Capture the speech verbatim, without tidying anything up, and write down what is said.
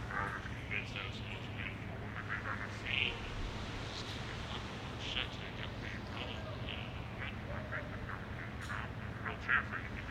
convinced I was supposed to win. See? Oh, shit, I got the color. Yeah. Real fair for you.